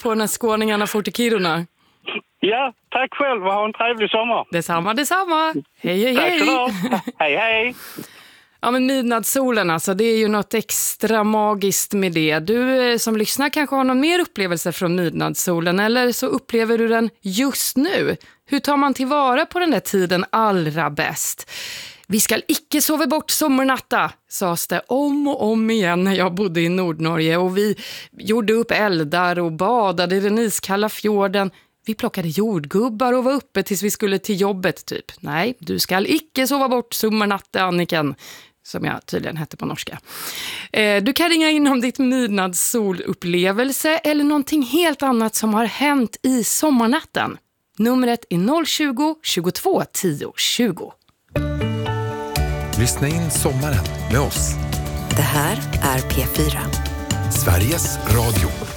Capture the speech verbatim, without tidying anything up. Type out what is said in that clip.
på när skåningarna får till Kiruna. Ja, tack själv och ha en trevlig sommar. Detsamma, detsamma. Hej, hej, hej. Hej, hej. Ja, men midnattssolen alltså, det är ju något extra magiskt med det. Du som lyssnar kanske har någon mer upplevelse från midnattssolen, eller så upplever du den just nu. Hur tar man tillvara på den där tiden allra bäst? Vi ska icke sova bort sommarnatta, sades det om och om igen när jag bodde i Nordnorge. Och vi gjorde upp eldar och badade i den iskalla fjorden. Vi plockade jordgubbar och var uppe tills vi skulle till jobbet typ. Nej, du ska icke sova bort sommarnatta, Anniken, som jag tydligen hette på norska. Eh, du kan ringa in om ditt midnattsolupplevelse eller någonting helt annat som har hänt i sommarnatten. Numret är noll tjugo, tjugotvå, tio, tjugo. Lyssna in sommaren med oss. Det här är P fyra. Sveriges Radio.